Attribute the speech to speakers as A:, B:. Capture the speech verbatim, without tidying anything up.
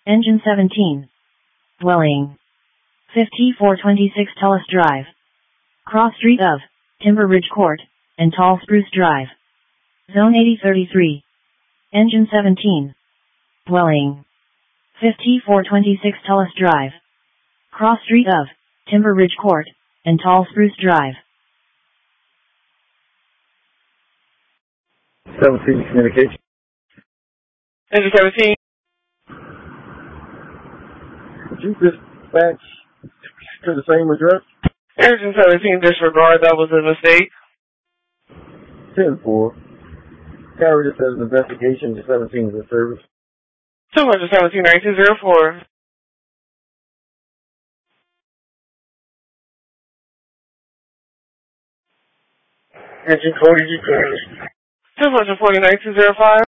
A: Engine seventeen. Dwelling. fifty-four twenty-six Tullis Drive. Cross street of Timber Ridge Court and Tall Spruce Drive. Zone eighty thirty-three. Engine seventeen. Dwelling. fifty-four twenty-six Tullis Drive. Cross street of Timber Ridge Court and Tall Spruce Drive.
B: seventeen communication.
C: Engine seventeen.
B: Could you dispatch to the same address?
C: Engine seventeen, disregard, that was a mistake.
B: ten four. Carrier says investigation to seventeen is in service.
C: two seventeen nineteen oh four.
B: Engine forty, you clear.
C: two forty nineteen oh five.